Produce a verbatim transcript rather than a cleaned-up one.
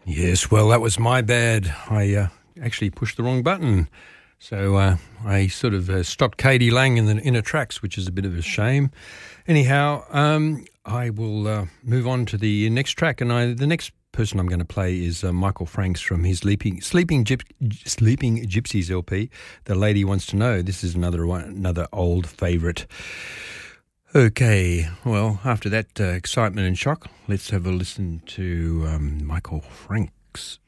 Yes, well, that was my bad. I uh, actually pushed the wrong button. So uh, I sort of uh, stopped Katie Lang in the inner tracks, which is a bit of a shame. Anyhow, um, I will uh, move on to the next track, and I, the next person I'm going to play is uh, Michael Franks from his Sleeping Sleeping, Gyp- Sleeping Gypsies L P. The Lady Wants to Know. This is another one, another old favourite. Okay, well, after that uh, excitement and shock, let's have a listen to um, Michael Franks.